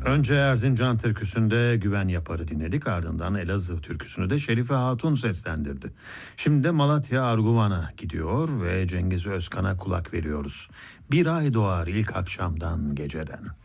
Önce Erzincan türküsünde Güven Yapar'ı dinledik. Ardından Elazığ türküsünü de Şerife Hatun seslendirdi. Şimdi de Malatya Arguvan'a gidiyor ve Cengiz Özkan'a kulak veriyoruz. Bir ay doğar ilk akşamdan geceden.